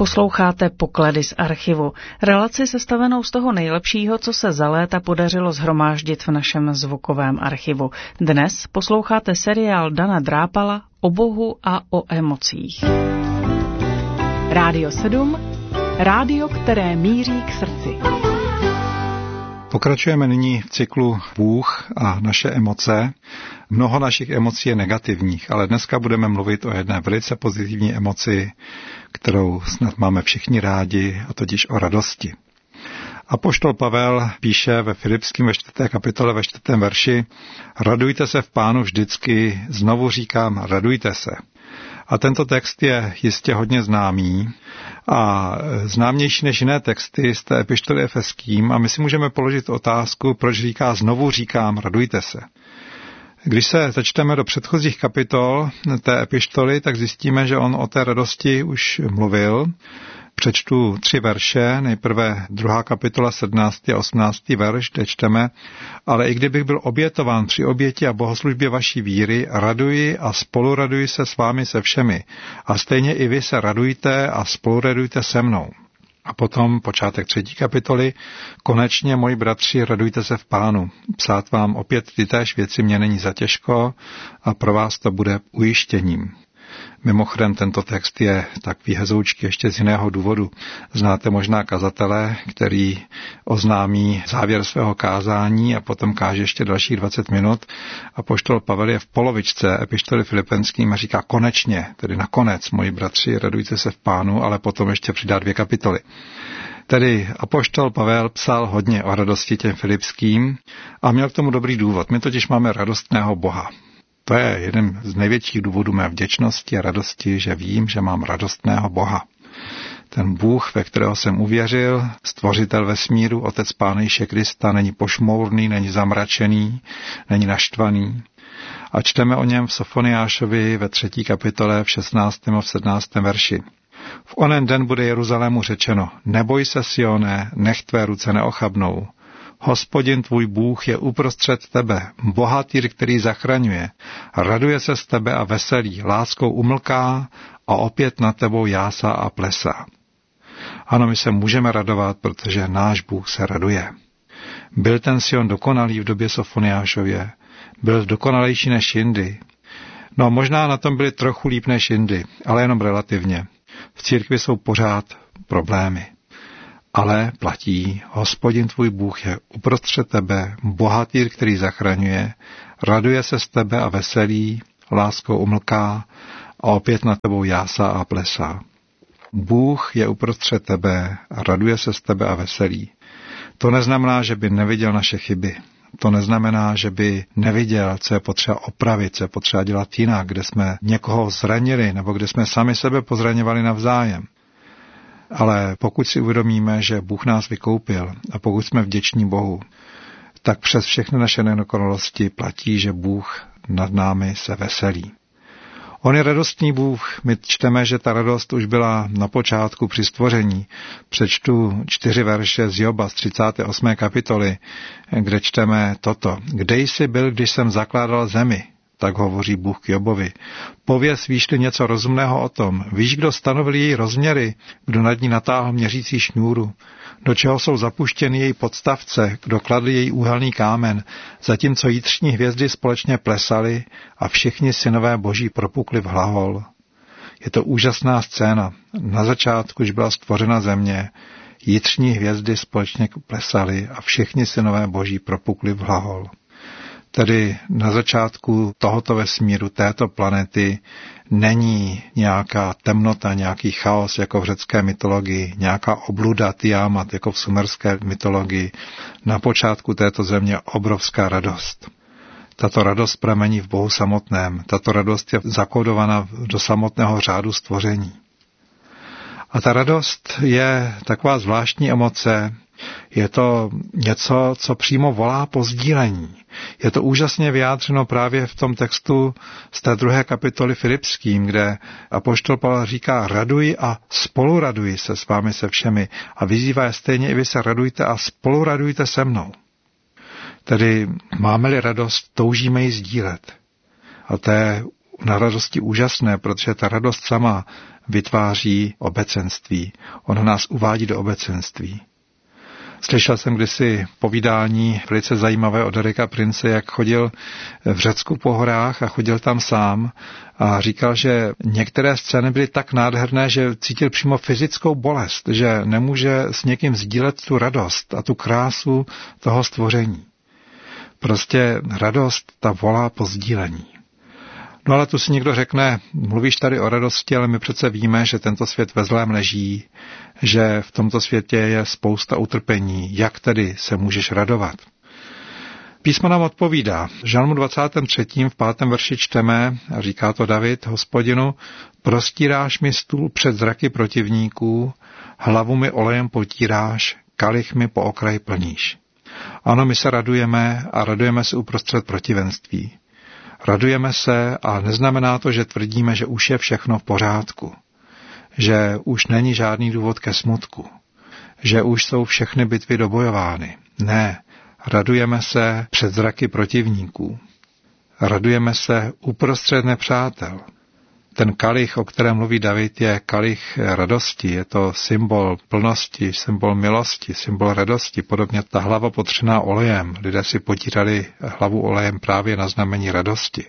Posloucháte Poklady z archivu. Relaci sestavenou z toho nejlepšího, co se za léta podařilo shromáždit v našem zvukovém archivu. Dnes posloucháte seriál Dana Drápala o Bohu a o emocích. Rádio 7, rádio, které míří k srdci. Pokračujeme nyní v cyklu Bůh a naše emoce. Mnoho našich emocí je negativních, ale dneska budeme mluvit o jedné velice pozitivní emoci, kterou snad máme všichni rádi, a totiž o radosti. Apoštol Pavel píše ve Filipským ve 4. kapitole ve 4. verši: Radujte se v Pánu vždycky, znovu říkám, radujte se. A tento text je jistě hodně známý a známější než jiné texty z té epištoly Efeským, a my si můžeme položit otázku, proč říká znovu říkám, radujte se. Když se začteme do předchozích kapitol té epištoly, tak zjistíme, že on o té radosti už mluvil. Přečtu 3 verše, nejprve 2. kapitola 17. a 18. verš, kde čteme: Ale i kdybych byl obětován při oběti a bohoslužbě vaší víry, raduji a spoluraduji se s vámi se všemi. A stejně i vy se radujte a spoluradujte se mnou. A potom počátek 3. kapitoly: Konečně, moji bratři, radujte se v Pánu. Psát vám opět tytéž věci mě není zatěžko a pro vás to bude ujištěním. Mimochodem, tento text je takový hezoučký ještě z jiného důvodu. Znáte možná kazatele, který oznámí závěr svého kázání a potom káže ještě dalších 20 minut. Apoštol Pavel je v polovičce epištoly Filipenským a říká konečně, tedy nakonec, moji bratři, radujte se v Pánu, ale potom ještě přidá 2 kapitoly. Tedy apoštol Pavel psal hodně o radosti těm Filipským a měl k tomu dobrý důvod. My totiž máme radostného Boha. To je jeden z největších důvodů mé vděčnosti a radosti, že vím, že mám radostného Boha. Ten Bůh, ve kterého jsem uvěřil, stvořitel vesmíru, Otec Pána Ježíše Krista, není pošmourný, není zamračený, není naštvaný. A čteme o něm v Sofoniášovi ve 3. kapitole v 16. a v 17. verši. V onen den bude Jeruzalému řečeno: Neboj se, Sione, nech tvé ruce neochabnou. Hospodin tvůj Bůh je uprostřed tebe, bohatýr, který zachraňuje. Raduje se z tebe a veselí, láskou umlká a opět nad tebou jásá a plesá. Ano, my se můžeme radovat, protože náš Bůh se raduje. Byl ten Sion dokonalý v době Sofoniášově, byl dokonalejší než jindy. No, možná na tom byli trochu líp než jindy, ale jenom relativně. V církvi jsou pořád problémy. Ale platí, Hospodin tvůj Bůh je uprostřed tebe, bohatýr, který zachraňuje, raduje se z tebe a veselí, láskou umlká a opět nad tebou jásá a plesá. Bůh je uprostřed tebe, raduje se z tebe a veselí. To neznamená, že by neviděl naše chyby. To neznamená, že by neviděl, co je potřeba opravit, co je potřeba dělat jinak, kde jsme někoho zranili nebo kde jsme sami sebe pozraňovali navzájem. Ale pokud si uvědomíme, že Bůh nás vykoupil a pokud jsme vděční Bohu, tak přes všechny naše nedokonalosti platí, že Bůh nad námi se veselí. On je radostný Bůh. My čteme, že ta radost už byla na počátku při stvoření. Přečtu 4 verše z Joba z 38. kapitoly, kde čteme toto. Kde jsi byl, když jsem zakládal zemi? Tak hovoří Bůh k Jobovi. Pověz, víš-li něco rozumného o tom? Víš, kdo stanovil její rozměry? Kdo nad ní natáhl měřící šňůru? Do čeho jsou zapuštěny její podstavce? Kdo kladl její úhelný kámen? Zatímco jitřní hvězdy společně plesaly a všichni synové boží propukli v hlahol. Je to úžasná scéna. Na začátku, když byla stvořena země, jitřní hvězdy společně plesaly a všichni synové boží propukli v hlahol. Tedy na začátku tohoto vesmíru, této planety, není nějaká temnota, nějaký chaos jako v řecké mytologii, nějaká obluda Tiamat jako v sumerské mytologii. Na počátku této země obrovská radost. Tato radost pramení v Bohu samotném. Tato radost je zakódovaná do samotného řádu stvoření. A ta radost je taková zvláštní emoce. Je to něco, co přímo volá po sdílení. Je to úžasně vyjádřeno právě v tom textu z té 2. kapitoly Filipským, kde apoštol Pavel říká: raduji a spoluraduji se s vámi se všemi a vyzývá stejně i vy se radujte a spoluradujte se mnou. Tedy máme-li radost, toužíme ji sdílet. A to je na radosti úžasné, protože ta radost sama vytváří obecenství. Ona nás uvádí do obecenství. Slyšel jsem kdysi povídání velice zajímavé od Dereka Prince, jak chodil v Řecku po horách a chodil tam sám a říkal, že některé scény byly tak nádherné, že cítil přímo fyzickou bolest, že nemůže s někým sdílet tu radost a tu krásu toho stvoření. Prostě radost ta volá po sdílení. No ale tu si někdo řekne, mluvíš tady o radosti, ale my přece víme, že tento svět ve zlém leží, že v tomto světě je spousta utrpení. Jak tedy se můžeš radovat? Písmo nám odpovídá. V Žalmu 23. v 5. verši čteme, a říká to David, Hospodinu, prostíráš mi stůl před zraky protivníků, hlavu mi olejem potíráš, kalich mi po okraj plníš. Ano, my se radujeme a radujeme se uprostřed protivenství. Radujeme se a neznamená to, že tvrdíme, že už je všechno v pořádku, že už není žádný důvod ke smutku, že už jsou všechny bitvy dobojovány. Ne, radujeme se před zraky protivníků. Radujeme se uprostřed nepřátel. Ten kalich, o kterém mluví David, je kalich radosti, je to symbol plnosti, symbol milosti, symbol radosti, podobně ta hlava potřená olejem. Lidé si potírali hlavu olejem právě na znamení radosti.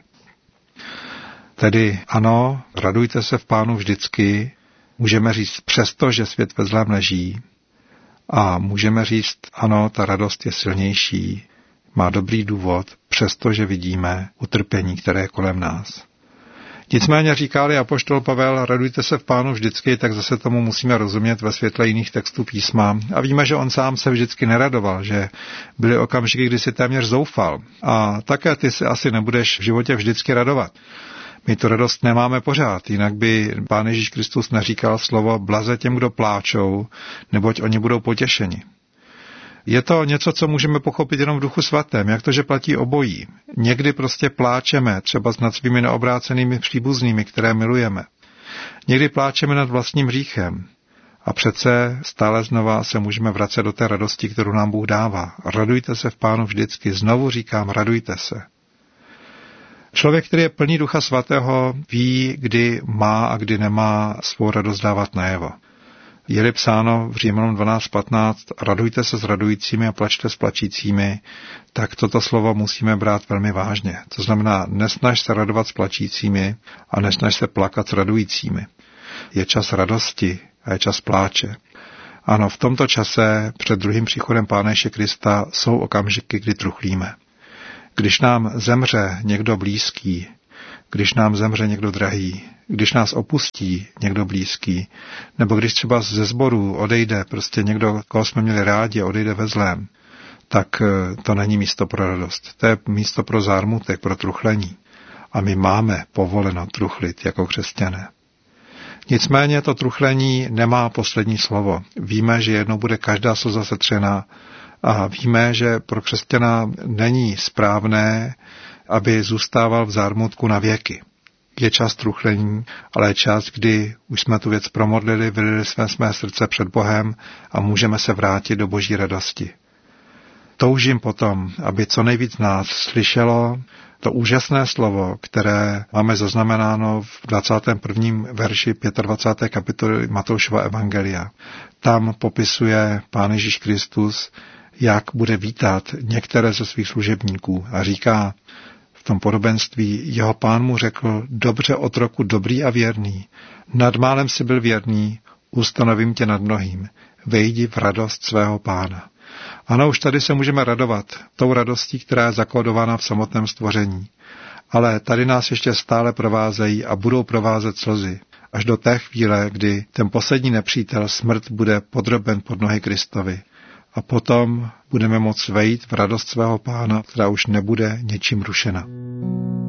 Tedy ano, radujte se v Pánu vždycky, můžeme říct přesto, že svět ve zlém leží, a můžeme říct ano, ta radost je silnější, má dobrý důvod, přestože vidíme utrpení, které je kolem nás. Nicméně říká-li apoštol Pavel, radujte se v Pánu vždycky, tak zase tomu musíme rozumět ve světle jiných textů písma. A víme, že on sám se vždycky neradoval, že byly okamžiky, kdy si téměř zoufal. A také ty si asi nebudeš v životě vždycky radovat. My tu radost nemáme pořád, jinak by Pán Ježíš Kristus neříkal slovo blaze těm, kdo pláčou, neboť oni budou potěšeni. Je to něco, co můžeme pochopit jenom v Duchu Svatém, jak to, že platí obojí. Někdy prostě pláčeme, třeba nad svými neobrácenými příbuznými, které milujeme. Někdy pláčeme nad vlastním hříchem. A přece stále znova se můžeme vracet do té radosti, kterou nám Bůh dává. Radujte se v Pánu vždycky. Znovu říkám, radujte se. Člověk, který je plný Ducha Svatého, ví, kdy má a kdy nemá svou radost dávat najevo. Je-li psáno v Římanům 12:15, radujte se s radujícími a plačte s plačícími, tak toto slovo musíme brát velmi vážně. To znamená, nesnaž se radovat s plačícími a nesnaž se plakat s radujícími. Je čas radosti a je čas pláče. Ano, v tomto čase před druhým příchodem Pána Ježíše Krista jsou okamžiky, kdy truchlíme. Když nám zemře někdo blízký, když nám zemře někdo drahý, když nás opustí někdo blízký, nebo když třeba ze sboru odejde prostě někdo, koho jsme měli rádi, odejde ve zlém, tak to není místo pro radost. To je místo pro zármutek, pro truchlení. A my máme povoleno truchlit jako křesťané. Nicméně to truchlení nemá poslední slovo. Víme, že jednou bude každá slza setřena a víme, že pro křesťana není správné, aby zůstával v zármutku na věky. Je čas truchlení, ale je čas, kdy už jsme tu věc promodlili, vylili jsme své srdce před Bohem a můžeme se vrátit do Boží radosti. Toužím potom, aby co nejvíc nás slyšelo to úžasné slovo, které máme zaznamenáno v 21. verši 25. kapitoly Matoušova evangelia. Tam popisuje Pán Ježíš Kristus, jak bude vítat některé ze svých služebníků a říká v tom podobenství, jeho Pán mu řekl, dobře otroku, dobrý a věrný, nad málem si byl věrný, ustanovím tě nad mnohým, vejdi v radost svého Pána. Ano, už tady se můžeme radovat tou radostí, která je zakódována v samotném stvoření. Ale tady nás ještě stále provázejí a budou provázet slzy. Až do té chvíle, kdy ten poslední nepřítel, smrt, bude podroben pod nohy Kristovi. A potom budeme moct vejít v radost svého Pána, která už nebude něčím rušena.